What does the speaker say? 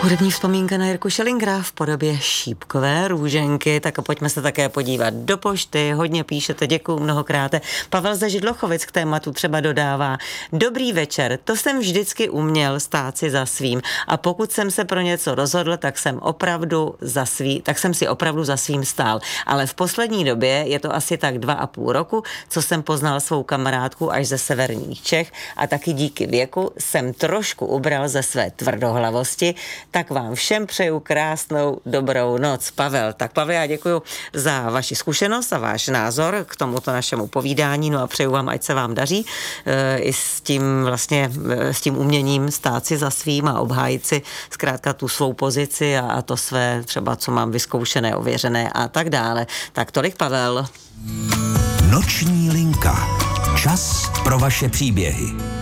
Hudební vzpomínka na Jirku Schellingra v podobě šípkové růženky, tak pojďme se také podívat do pošty, hodně píšete, děkuju mnohokrát. Pavel ze Židlochovic k tématu třeba dodává: dobrý večer, to jsem vždycky uměl stát si za svým a pokud jsem se pro něco rozhodl, tak jsem si opravdu za svým stál. Ale v poslední době, je to asi tak 2,5 roku, co jsem poznal svou kamarádku až ze severních Čech a taky díky věku jsem trošku ubral ze své tvrdohlavosti. Tak vám všem přeju krásnou dobrou noc. Pavel. Tak Pavel, já děkuji za vaši zkušenost a váš názor k tomuto našemu povídání, no a přeju vám, ať se vám daří i s tím uměním stát si za svým a obhájit si zkrátka tu svou pozici a to své třeba, co mám vyzkoušené, ověřené a tak dále. Tak tolik Pavel. Noční linka. Čas pro vaše příběhy.